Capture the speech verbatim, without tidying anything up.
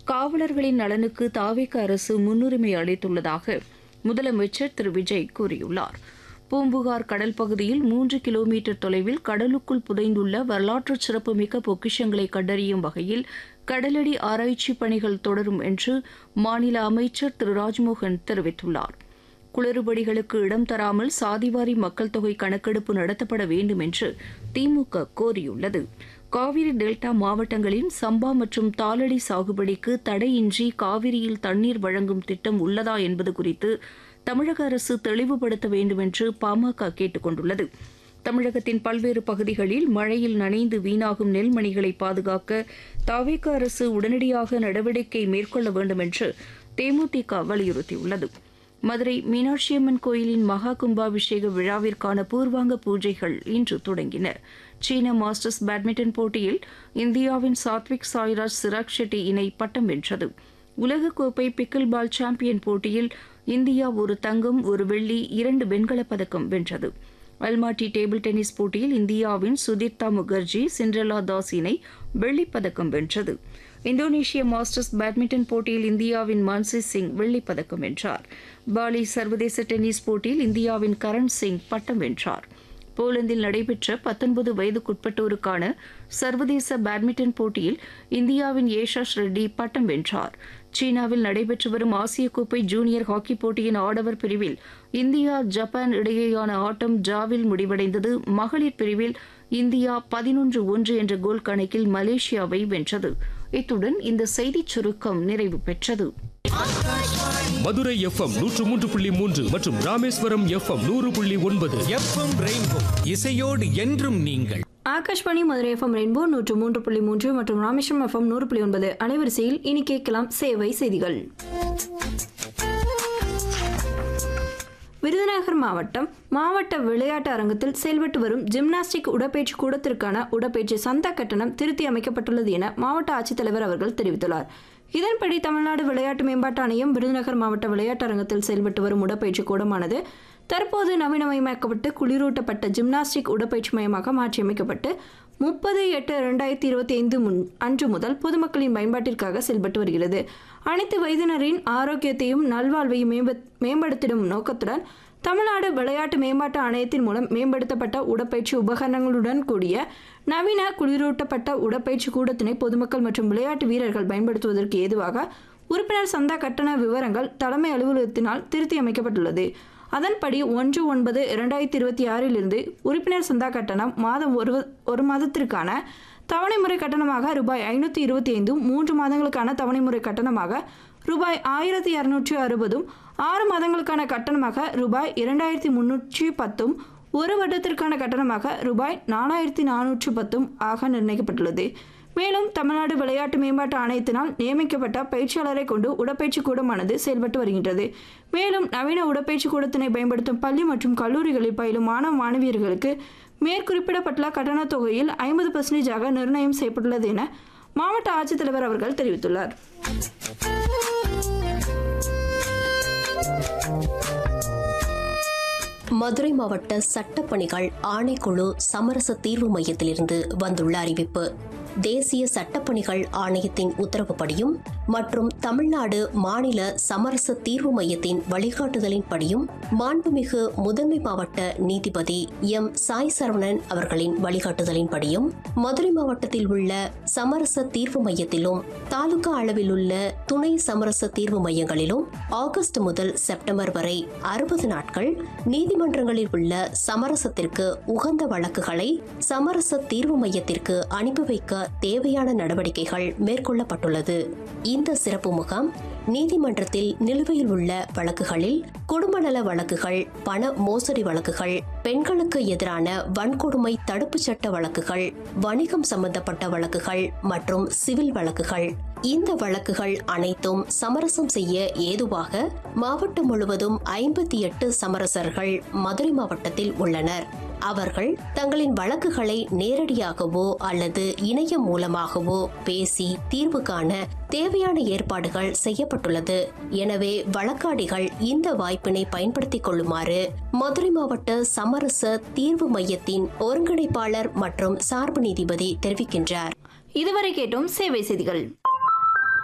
காவலர்களின் நலனுக்கு தாவேக அரசு முன்னுரிமை அளித்துள்ளதாக முதலமைச்சர் திரு விஜய் கூறியுள்ளார். பூம்புகார் கடல் பகுதியில் மூன்று கிலோமீட்டர் தொலைவில் கடலுக்குள் புதைந்துள்ள வரலாற்று சிறப்புமிக்க பொக்கிஷங்களை கண்டறியும் வகையில் கடலடி ஆராய்ச்சி பணிகள் தொடரும் என்று மாநில அமைச்சர் திரு ராஜ்மோகன் தெரிவித்துள்ளார். குளறுபடிகளுக்கு இடம் தராமல் சாதிவாரி மக்கள் தொகை கணக்கெடுப்பு நடத்தப்பட வேண்டும் என்று திமுக கோரியுள்ளது. காவிரி டெல்டா மாவட்டங்களின் சம்பா மற்றும் தாளடி சாகுபடிக்கு தடையின்றி காவிரியில் தண்ணீர் வழங்கும் திட்டம் உள்ளதா என்பது குறித்து தமிழக அரசு தெளிவுபடுத்த வேண்டும் என்று பாமக கேட்டுக் கொண்டுள்ளது. தமிழகத்தின் பல்வேறு பகுதிகளில் மழையில் நனைந்து வீணாகும் நெல்மணிகளை பாதுகாக்க தாவேக அரசு உடனடியாக நடவடிக்கை மேற்கொள்ள வேண்டும் என்று தேமுதிக வலியுறுத்தியுள்ளது. மதுரை மீனாட்சியம்மன் கோயிலின் மகா கும்பாபிஷேக விழாவிற்கான பூர்வாங்க பூஜைகள் இன்று தொடங்கின. சீன மாஸ்டர்ஸ் பேட்மிண்டன் போட்டியில் இந்தியாவின் சாத்விக் சாய்ராஜ் சிராக் ஷெட்டி இணை பட்டம் வென்றது. உலகக்கோப்பை பிக்கில் பால் சாம்பியன் போட்டியில் இந்தியா ஒரு தங்கம் ஒரு வெள்ளி இரண்டு வெண்கலப் பதக்கம் வென்றது. அல்மாட்டி டேபிள் டென்னிஸ் போட்டியில் இந்தியாவின் சுதீர்த்தா முகர்ஜி சிண்ட்ரெலா தாஸ் இணை வெள்ளிப் பதக்கம் வென்றது. இந்தோனேஷிய மாஸ்டர்ஸ் பேட்மிண்டன் போட்டியில் இந்தியாவின் மான்சி சிங் வெள்ளிப் பதக்கம் வென்றார். பாலி சர்வதேச டென்னிஸ் போட்டியில் இந்தியாவின் கரண் சிங் பட்டம் வென்றார். போலந்தில் நடைபெற்ற பத்தொன்பது வயதுக்குட்பட்டோருக்கான சர்வதேச பேட்மிண்டன் போட்டியில் இந்தியாவின் ஏஷாஷ் ரெட்டி பட்டம் வென்றார். சீனாவில் நடைபெற்று வரும் ஆசிய கோப்பை ஜூனியர் ஹாக்கி போட்டியின் ஆடவர் பிரிவில் இந்தியா ஜப்பான் இடையேயான ஆட்டம் டிராவில் முடிவடைந்தது. மகளிர் பிரிவில் இந்தியா பதினொன்று ஒன்று என்ற கோல் கணக்கில் மலேசியாவை வென்றது. இத்துடன் இந்த செய்திச் சுருக்கம் நிறைவு பெற்றது. மதுரை எஃப்எம் நூற்று மூன்று புள்ளி மூன்று மற்றும் ராமேஸ்வரம் எஃப்எம் நூறு புள்ளி ஒன்பது. எஃப்எம் ரெயின்போ இசையோடு என்றும் நீங்கள். ஆகாஷ்வாணி மதுரை எஃப்எம் ரெயின்போ நூற்று மூன்று புள்ளி மூன்று மற்றும் ராமேஸ்வரம் எஃப்எம் நூறு புள்ளி ஒன்பது அலைவரிசையில் இனி கேட்கலாம் சேவை செய்திகள். விருதுநகர் மாவட்டம் மாவட்ட விளையாட்டு அரங்கத்தில் செயல்பட்டு வரும் ஜிம்னாஸ்டிக் உடற்பயிற்சி கூடத்திற்கான உடற்பயிற்சி சந்தா கட்டணம் திருத்தி அமைக்கப்பட்டுள்ளது என மாவட்ட ஆட்சித்தலைவர் அவர்கள் தெரிவித்துள்ளார். இதன்படி தமிழ்நாடு விளையாட்டு மேம்பாட்டு ஆணையம் விருதுநகர் மாவட்ட விளையாட்டு அரங்கத்தில் செயல்பட்டு வரும் உடற்பயிற்சி கூடமானது தற்போது நவீனமயமாக்கப்பட்டு குளிரூட்டப்பட்ட ஜிம்னாஸ்டிக் உடற்பயிற்சி மையமாக மாற்றியமைக்கப்பட்டு முப்பது எட்டு இரண்டாயிரத்தி இருபத்தி ஐந்து முன் அன்று முதல் பொதுமக்களின் பயன்பாட்டிற்காக செயல்பட்டு வருகிறது. அனைத்து வயதினரின் ஆரோக்கியத்தையும் நல்வாழ்வையும் மேம்படுத்திடும் நோக்கத்துடன் தமிழ்நாடு விளையாட்டு மேம்பாட்டு ஆணையத்தின் மூலம் மேம்படுத்தப்பட்ட உடற்பயிற்சி உபகரணங்களுடன் கூடிய நவீன குளிரூட்டப்பட்ட உடற்பயிற்சி கூடத்தினை பொதுமக்கள் மற்றும் விளையாட்டு வீரர்கள் பயன்படுத்துவதற்கு ஏதுவாக உறுப்பினர் சந்தா கட்டண விவரங்கள் தலைமை அலுவலகத்தினால் திருத்தி அமைக்கப்பட்டுள்ளது. அதன்படி ஒன்று ஒன்பது இரண்டாயிரத்தி இருபத்தி ஆறில் இருந்து உறுப்பினர் சந்தா கட்டணம் மாதம் ஒரு ஒரு மாதத்திற்கான தவணை முறை கட்டணமாக ரூபாய் ஐநூற்றி இருபத்தி ஐந்தும் மூன்று மாதங்களுக்கான தவணை முறை கட்டணமாக ரூபாய் ஆயிரத்தி இரநூற்றி அறுபதும் ஆறு மாதங்களுக்கான கட்டணமாக ரூபாய் இரண்டாயிரத்தி முன்னூற்றி பத்தும் ஒரு வருடத்திற்கான கட்டணமாக ரூபாய் நாலாயிரத்தி நானூற்றி பத்தும் ஆக நிர்ணயிக்கப்பட்டுள்ளது. மேலும் தமிழ்நாடு விளையாட்டு மேம்பாட்டு ஆணையத்தினால் நியமிக்கப்பட்ட பயிற்சியாளரை கொண்டு உடற்பயிற்சி கூடமானது செயல்பட்டு வருகின்றது. மேலும் நவீன உடற்பயிற்சி கூடத்தினை பயன்படுத்தும் பள்ளி மற்றும் கல்லூரிகளில் பயிலும் மாணவ மாணவியர்களுக்கு மேற்குறிப்பிடப்பட்டுள்ள கட்டணத் தொகையில் ஐம்பது பர்சன்டேஜாக நிர்ணயம் செய்யப்பட்டுள்ளது என மாவட்ட ஆட்சித்தலைவர் அவர்கள் தெரிவித்துள்ளார். மதுரை மாவட்ட சட்டப்பணிகள் ஆணைக்குழு சமரச தீர்வு மையத்திலிருந்து வந்துள்ள அறிவிப்பு. தேசிய சட்டப்பணிகள் ஆணையத்தின் உத்தரவுப்படியும் மற்றும் தமிழ்நாடு மாநில சமரச தீர்வு மையத்தின் வழிகாட்டுதலின்படியும் மாண்புமிகு முதன்மை மாவட்ட நீதிபதி எம் சாய் சரவணன் அவர்களின் வழிகாட்டுதலின்படியும் மதுரை மாவட்டத்தில் உள்ள சமரச தீர்வு மையத்திலும் தாலுகா அளவில் உள்ள துணை சமரச தீர்வு மையங்களிலும் ஆகஸ்ட் முதல் செப்டம்பர் வரை அறுபது நாட்கள் நீதிமன்றங்களில் உள்ள சமரசத்திற்கு உகந்த வழக்குகளை சமரச தீர்வு மையத்திற்கு அனுப்பி வைக்க தேவையான நடவடிக்கைகள் மேற்கொள்ளப்பட்டுள்ளது. இந்த சிறப்பு முகாம் நீதிமன்றத்தில் நிலுவையில் உள்ள வழக்குகளில் குடும்ப நல வழக்குகள், பண மோசடி வழக்குகள், பெண்களுக்கு எதிரான வன்கொடுமை தடுப்பு சட்ட வழக்குகள், வணிகம் சம்பந்தப்பட்ட வழக்குகள் மற்றும் சிவில் வழக்குகள். இந்த வழக்குகள் அனைத்தும் சமரசம் செய்ய ஏதுவாக மாவட்டம் முழுவதும் ஐம்பத்தி எட்டு சமரசர்கள் மதுரை மாவட்டத்தில் உள்ளனர். அவர்கள் தங்களின் வழக்குகளை நேரடியாகவோ அல்லது இணையம் மூலமாகவோ பேசி தீர்வு காண தேவையான ஏற்பாடுகள் செய்யப்பட்டுள்ளது. எனவே வழக்காடிகள் இந்த வாய்ப்பினை பயன்படுத்திக் கொள்ளுமாறு மதுரை மாவட்ட சமரச தீர்வு மையத்தின் ஒருங்கிணைப்பாளர் மற்றும் சார்பு நீதிபதி தெரிவிக்கின்றார். இதுவரை கேட்டோம் சேவை செய்திகள்.